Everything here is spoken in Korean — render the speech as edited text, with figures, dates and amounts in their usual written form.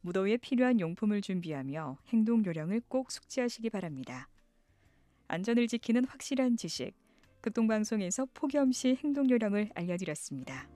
무더위에 필요한 용품을 준비하며 행동 요령을 꼭 숙지하시기 바랍니다. 안전을 지키는 확실한 지식, 극동방송에서 폭염 시 행동 요령을 알려드렸습니다.